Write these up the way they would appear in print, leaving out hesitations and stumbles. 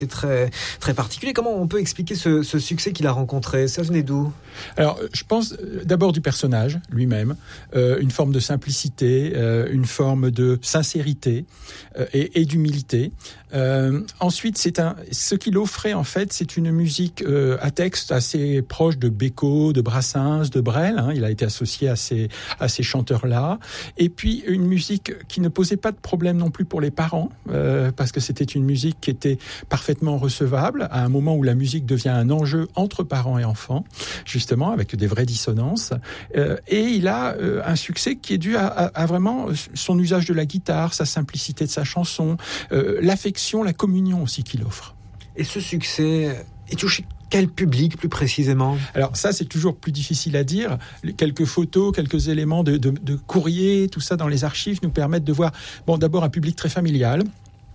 C'est très, très particulier. Comment on peut expliquer ce succès qu'il a rencontré ? Ça venait d'où ? Alors, je pense d'abord du personnage lui-même, une forme de simplicité, une forme de sincérité et d'humilité. Ensuite, ce qu'il offrait en fait, c'est une musique à texte assez proche de Bécaud, de Brassens, de Brel. Il a été associé à ces chanteurs-là. Et puis une musique qui ne posait pas de problème non plus pour les parents, parce que c'était une musique qui était parfaitement recevable à un moment où la musique devient un enjeu entre parents et enfants, justement avec des vraies dissonances. Et il a un succès qui est dû à vraiment son usage de la guitare, sa simplicité de sa chanson, l'affection, la communion aussi qu'il offre. Et ce succès est touché quel public plus précisément ? Alors ça, c'est toujours plus difficile à dire. Quelques photos, quelques éléments de courrier, tout ça dans les archives nous permettent de voir, d'abord un public très familial.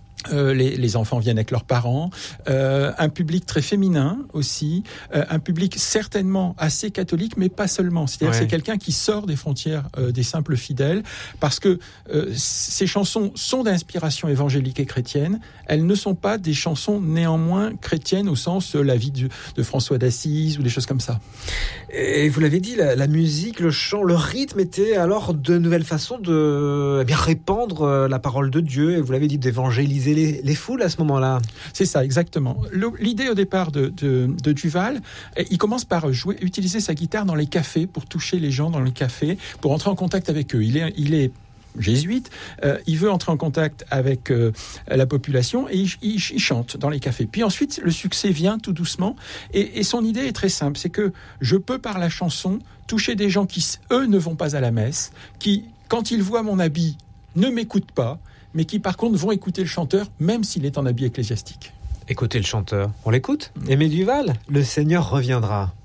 Les enfants viennent avec leurs parents, un public très féminin aussi, un public certainement assez catholique, mais pas seulement. C'est-à-dire que c'est quelqu'un qui sort des frontières des simples fidèles, parce que ces chansons sont d'inspiration évangélique et chrétienne. Elles ne sont pas des chansons néanmoins chrétiennes au sens la vie de François d'Assise ou des choses comme ça. Et vous l'avez dit, la musique, le chant, le rythme étaient alors de nouvelles façons de répandre la parole de Dieu. Et vous l'avez dit, d'évangéliser les foules à ce moment-là. C'est ça, exactement. L'idée au départ de Duval, il commence par utiliser sa guitare dans les cafés pour toucher les gens dans les cafés, pour entrer en contact avec eux. Il est jésuite, il veut entrer en contact avec la population et il chante dans les cafés. Puis ensuite, le succès vient tout doucement et son idée est très simple, c'est que je peux par la chanson toucher des gens qui, eux, ne vont pas à la messe, qui, quand ils voient mon habit, ne m'écoutent pas, mais qui par contre vont écouter le chanteur, même s'il est en habit ecclésiastique. Écoutez le chanteur. On l'écoute ? Aimé Duval, le Seigneur reviendra.